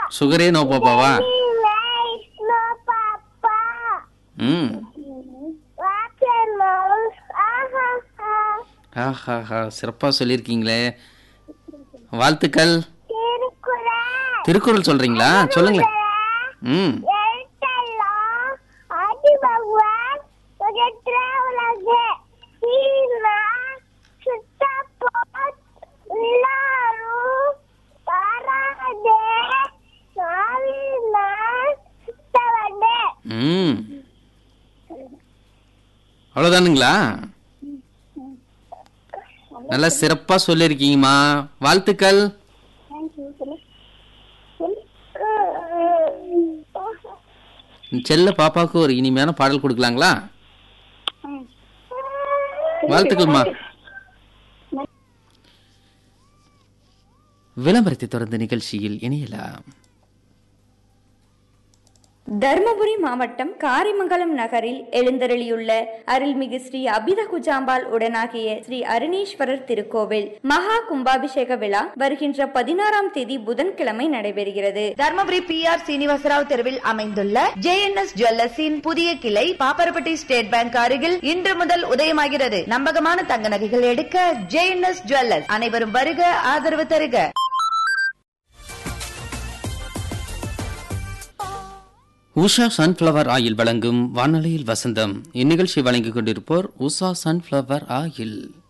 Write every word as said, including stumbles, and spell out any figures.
சுகரே no பாப்பாவா? Rice no papa. ம். Watermelon. ஆஹா. ஆஹாஹா, சிறப்பா சொல்லியிருக்கீங்களே. வாழ்த்துக்கள். திருக்குறள். திருக்குறள் சொல்றீங்களா? சொல்லுங்களேன். ம். எழுத்தெல்லாம் ஆதிபகவான் உலகே சீனா சுத்தப்போத் எல்லாரும் பாராதே நாவினால் சுத்தவண்டே. ம். அவ்வளோதானுங்களா? நல்லா சிறப்பா சொல்லியிருக்கீங்கம்மா. வாழ்த்துக்கள். செல்ல பாப்பாவுக்கு ஒரு இனிமையான பாடல் கொடுக்கலாங்களா? வாழ்த்துக்கள்மா. விளம்பரத்தை தொடர்ந்த நிகழ்ச்சியில் இணையலாம். தர்மபுரி மாவட்டம் காரிமங்கலம் நகரில் எழுந்தருளியுள்ள அருள்மிகு ஸ்ரீ அபித குஜாம்பாள் உடனாகிய ஸ்ரீ அருணீஸ்வரர் திருக்கோவில் மகா கும்பாபிஷேக விழா வருகின்ற பதினாறாம் தேதி புதன்கிழமை நடைபெறுகிறது. தர்மபுரி பி ஆர் சீனிவாசராவ் தெருவில் அமைந்துள்ள ஜே என் எஸ் ஜுவல்லர்ஸின் புதிய கிளை பாப்பரப்பட்டி ஸ்டேட் பேங்க் அருகில் இன்று முதல் உதயமாகிறது. நம்பகமான தங்க நகைகள் எடுக்க ஜே என் எஸ் ஜுவல்லர்ஸ். அனைவரும் வருக, ஆதரவு தருக. உஷா சன்ஃப்ளவர் ஆயில் வழங்கும் வானொலியில் வசந்தம். இந்நிகழ்ச்சி வழங்கிக் கொண்டிருப்போர் உஷா சன்ஃப்ளவர் ஆயில்.